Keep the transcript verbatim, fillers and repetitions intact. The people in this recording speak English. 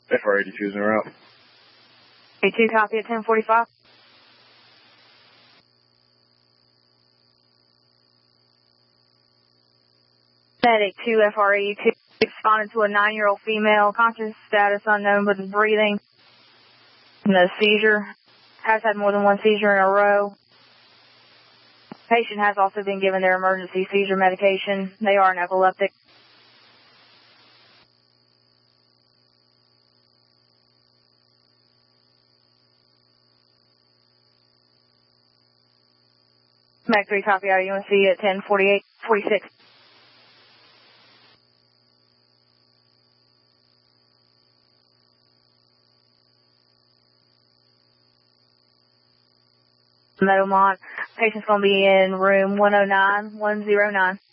F R eighty-two is en route. eighty-two, copy at ten forty-five. Medic two F R eighty-two responded to a nine-year-old female, conscious status unknown with breathing. No seizure. Has had more than one seizure in a row. Patient has also been given their emergency seizure medication. They are an epileptic. Mag three, copy out of U N C at ten forty-eight forty-six. Meadowmont. Patient's going to be in room one oh nine, one oh nine.